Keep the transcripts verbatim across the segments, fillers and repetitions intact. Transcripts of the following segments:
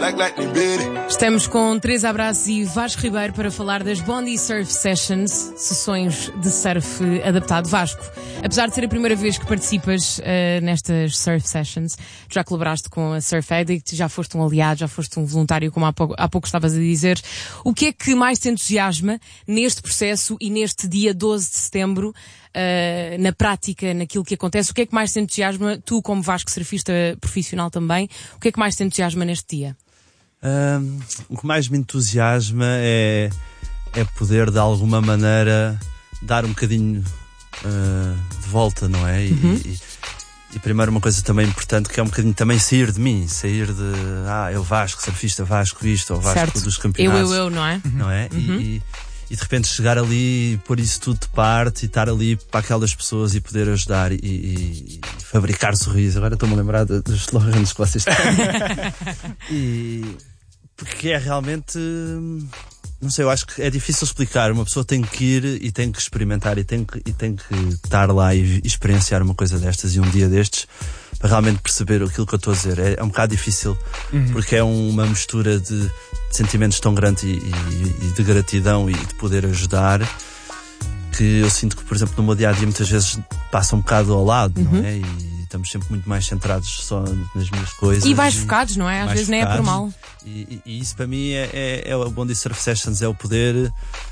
like lightning, baby. Estamos com Teresa Abraço e Vasco Ribeiro para falar das Bondi Surf Sessions, sessões de surf adaptado. Vasco, apesar de ser a primeira vez que participas uh, nestas surf sessions, já colaboraste com a Surf Addict, já foste um aliado, já foste um voluntário, como há pouco, há pouco estavas a dizer. O que é que mais te entusiasma neste processo e neste dia doze de setembro, uh, na prática, naquilo que acontece? O que é que mais te entusiasma, tu como Vasco, surfista profissional também, o que é que mais te entusiasma neste dia? Um, o que mais me entusiasma é, é poder de alguma maneira dar um bocadinho uh, de volta, não é? E, uhum. e, e primeiro uma coisa também importante, que é um bocadinho também sair de mim, sair de ah, eu Vasco, surfista, Vasco isto, ou Vasco certo. dos campeonatos. Eu, eu, eu, não é? Não é? Uhum. E, e, e de repente chegar ali e pôr isso tudo de parte e estar ali para aquelas pessoas e poder ajudar e, e, e fabricar sorrisos. Agora estou-me a lembrar dos slogans que vocês têm. E porque é realmente, não sei, eu acho que é difícil explicar. Uma pessoa tem que ir e tem que experimentar e tem que, e tem que estar lá e experienciar uma coisa destas e um dia destes para realmente perceber aquilo que eu estou a dizer. É, é um bocado difícil, uhum. porque é uma mistura de, de sentimentos tão grande e, e, e de gratidão e de poder ajudar, que eu sinto que, por exemplo, no meu dia a dia muitas vezes passa um bocado ao lado, uhum. não é? E estamos sempre muito mais centrados só nas minhas coisas. E mais focados, não é? Às vezes focados. Nem é por mal. E, e, e isso para mim é, é, é o Bondi Surf Sessions, é o poder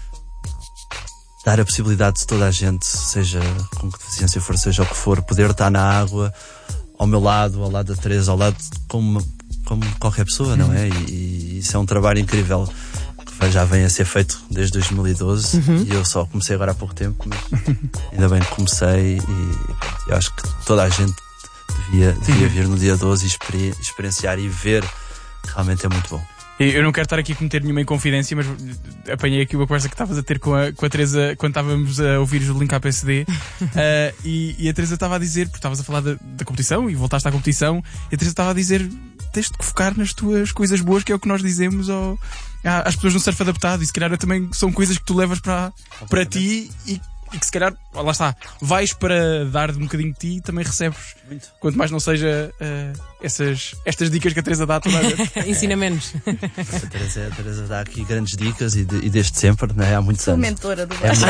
dar a possibilidade de toda a gente, seja com que deficiência for, seja o que for, poder estar na água, ao meu lado, ao lado da Teresa, ao lado de como, como qualquer pessoa, não é? E, e isso é um trabalho incrível que já vem a ser feito desde dois mil e doze, uhum. e eu só comecei agora há pouco tempo, mas ainda bem que comecei, e eu acho que toda a gente devia, devia vir no dia doze e experi- experienciar e ver. Realmente é muito bom. Eu não quero estar aqui a cometer nenhuma inconfidência, mas apanhei aqui uma conversa que estavas a ter com a, com a Teresa quando estávamos a ouvir o Link A P S D, uh, e, e a Teresa estava a dizer, porque estavas a falar da, da competição e voltaste à competição, e a Teresa estava a dizer, tens de focar nas tuas coisas boas, que é o que nós dizemos ao, às pessoas no surf adaptado, e se calhar também são coisas que tu levas para, para ti e E que se calhar, lá está, vais para dar de um bocadinho de ti e também recebes. Muito. Quanto mais não seja uh, essas, estas dicas que a Teresa dá a toda a gente. Ensinamentos. A Teresa, a Teresa dá aqui grandes dicas e, de, e desde sempre, não é? Há muitos Sou anos. mentora do Vasco.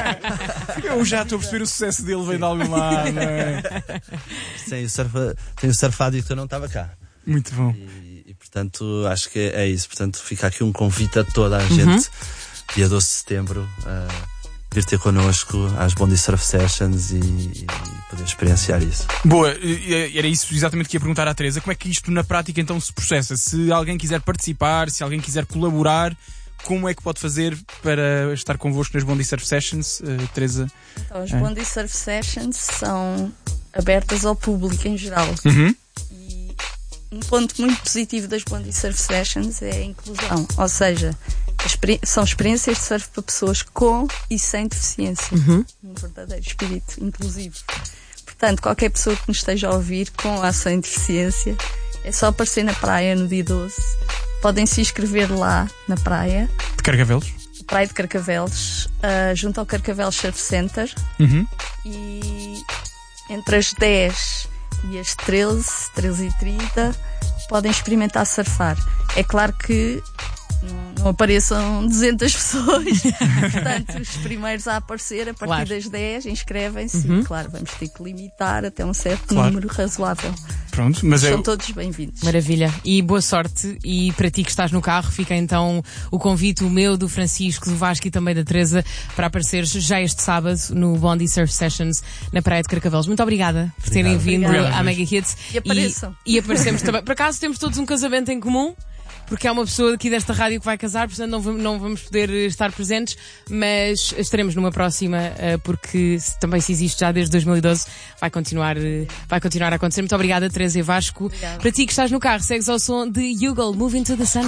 É Eu já estou a perceber o sucesso dele, vem de algum lado, não é? Sem o surf, sem o surf addict eu não estava cá. Muito bom. E, e portanto, acho que é isso. Portanto, fica aqui um convite a toda a gente, uhum. dia doze de setembro, uh, vir ter connosco às Bondi Surf Sessions e, e poder experienciar isso. Boa, era isso exatamente que ia perguntar à Teresa. Como é que isto na prática então se processa? Se alguém quiser participar, se alguém quiser colaborar, como é que pode fazer para estar convosco nas Bondi Surf Sessions, uh, Teresa? Então, as Bondi Surf Sessions são abertas ao público em geral. Uhum. E um ponto muito positivo das Bondi Surf Sessions é a inclusão, ou seja, são experiências de surf para pessoas com e sem deficiência. Uhum. Um verdadeiro espírito inclusivo. Portanto, qualquer pessoa que nos esteja a ouvir com ou sem deficiência, é só aparecer na praia no dia doze. Podem se inscrever lá na praia de Carcavelos, Praia de Carcavelos, uh, junto ao Carcavelos Surf Center. Uhum. E entre as dez e as treze, treze e trinta, podem experimentar surfar. É claro que não apareçam duzentas pessoas. Portanto, os primeiros a aparecer a partir claro. das dez inscrevem-se. Uhum. E claro, vamos ter que limitar até um certo claro. número razoável. Pronto, mas são eu... todos bem-vindos. Maravilha. E boa sorte. E para ti que estás no carro, fica então o convite, o meu, do Francisco, do Vasco e também da Teresa, para apareceres já este sábado no Bondi Surf Sessions na Praia de Carcavelos. Muito obrigada por terem vindo Obrigado. à Mega Hits. E apareçam. E, e aparecemos também. Por acaso temos todos um casamento em comum, porque há uma pessoa aqui desta rádio que vai casar, portanto não vamos, não vamos poder estar presentes, mas estaremos numa próxima, porque também se existe já desde dois mil e doze, vai continuar, vai continuar a acontecer. Muito obrigada, Teresa e Vasco. Obrigada. Para ti que estás no carro, segues ao som de Yugal, Moving to the Sun.